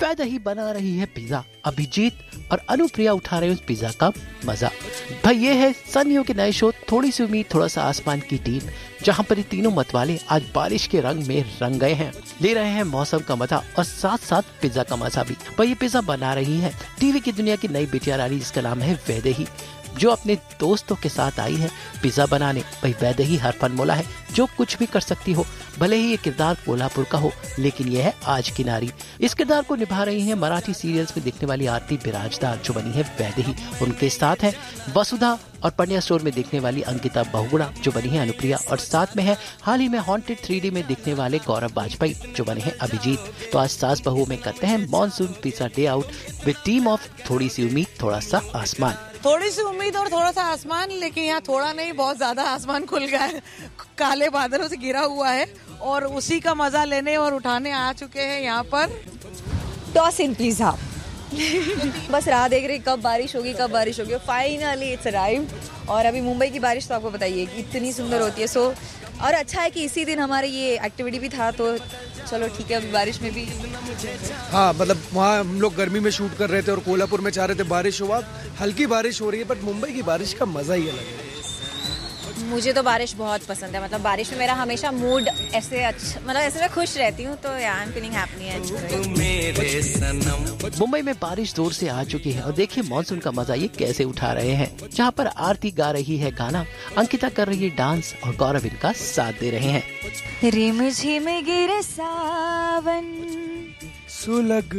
वैदेही बना रही है पिज्जा। अभिजीत और अनुप्रिया उठा रहे हैं उस पिज्जा का मजा। भाई ये है सन्नियों के नए शो थोड़ी सी उम्मीद थोड़ा सा आसमान की टीम, जहां पर ये तीनों मतवाले आज बारिश के रंग में रंग गए हैं, ले रहे हैं मौसम का मजा और साथ साथ पिज्जा का मजा भी। भाई ये पिज्जा बना रही है टीवी की दुनिया की नई बिटिया रानी, जिसका नाम है वैदेही, जो अपने दोस्तों के साथ आई है पिज्जा बनाने। भाई वैदेही हर फनमोला है, जो कुछ भी कर सकती हो, भले ही ये किरदार कोल्हापुर का हो, लेकिन ये है आज की नारी। इस किरदार को निभा रही है मराठी सीरियल्स में दिखने वाली आरती बिराजदार, जो बनी है वैदेही। उनके साथ है वसुधा और पंड्या स्टोर में दिखने वाली अंकिता बहुगुणा, जो बनी है अनुप्रिया, और साथ में है हाल ही में हॉन्टेड 3D में दिखने वाले गौरव वाजपेयी, जो बने हैं अभिजीत। तो आज सास बहू में करते हैं monsoon pizza day out with team of थोड़ी सी उम्मीद थोड़ा सा आसमान। थोड़ी सी उम्मीद और थोड़ा सा आसमान, लेकिन यहाँ थोड़ा नहीं बहुत ज्यादा आसमान खुल गया है, काले बादलों से घिरा हुआ है और उसी का मजा लेने और उठाने आ चुके हैं यहाँ पर टॉस इन पिज्जा। बस राह देख रही कब बारिश होगी कब बारिश होगी। Finally it's arrived. और अभी मुंबई की बारिश तो आपको बताइए कि इतनी सुंदर होती है। सो और अच्छा है कि इसी दिन हमारे ये एक्टिविटी भी था, तो चलो ठीक है अभी बारिश में भी। हाँ मतलब वहाँ हम लोग गर्मी में शूट कर रहे थे और कोल्हापुर में चाह रहे थे बारिश हो। हल्की बारिश हो रही है, बट मुंबई की बारिश का मजा ही अलग है। मुझे तो बारिश बहुत पसंद है, मतलब बारिश में मेरा हमेशा मूड ऐसे अच्छा, मतलब ऐसे मैं खुश रहती हूँ, तो I am feeling happy and Mumbai में बारिश जोर से आ चुकी है और देखिए मानसून का मजा ये कैसे उठा रहे हैं, जहाँ पर आरती गा रही है गाना, अंकिता कर रही है डांस और गौरव इनका साथ दे रहे हैं। रिमझिम गिरे सावन सुलग